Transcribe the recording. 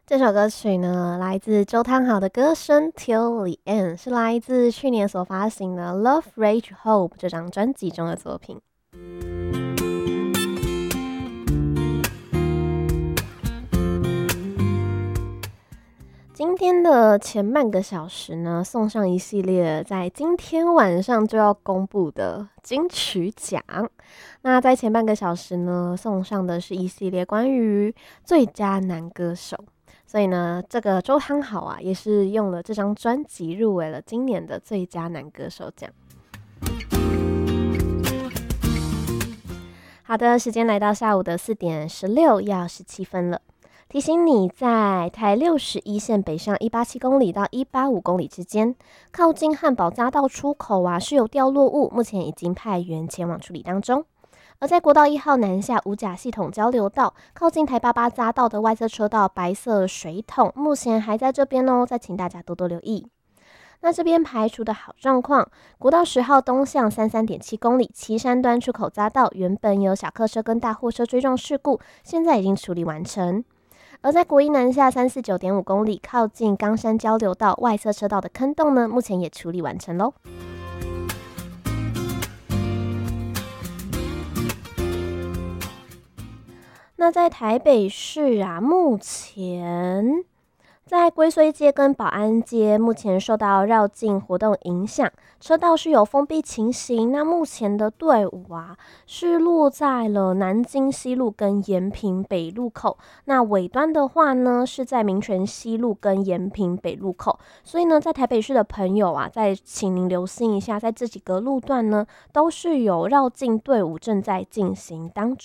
这首歌曲呢，来自周汤豪的歌声《Till the End》，是来自去年所发行的《Love Rage Hope》这张专辑中的作品。今天的前半个小时呢，送上一系列在今天晚上就要公布的金曲奖。那在前半个小时呢，送上的是一系列关于最佳男歌手。所以呢，这个周汤豪啊，也是用了这张专辑入围了今年的最佳男歌手奖。好的，时间来到下午的4:16要17分了。提醒你，在台61线北上187公里到185公里之间，靠近汉宝匝道出口啊，是有掉落物，目前已经派员前往处理当中。而在国道1号南下五甲系统交流道，靠近台88匝道的外侧车道白色水桶，目前还在这边哦，再请大家多多留意。那这边排除的好状况，国道10号东向33.7公里，旗山端出口匝道原本有小客车跟大货车追撞事故，现在已经处理完成。而在国一南下349.5公里，靠近冈山交流道外侧车道的坑洞呢，目前也处理完成咯。那在台北市啊，目前在龟虽街跟保安街，目前受到绕境活动影响，车道是有封闭情形。那目前的队伍啊，是落在了南京西路跟延平北路口。那尾端的话呢，是在民权西路跟延平北路口。所以呢，在台北市的朋友啊，再请您留心一下，在这几个路段呢，都是有绕境队伍正在进行当中。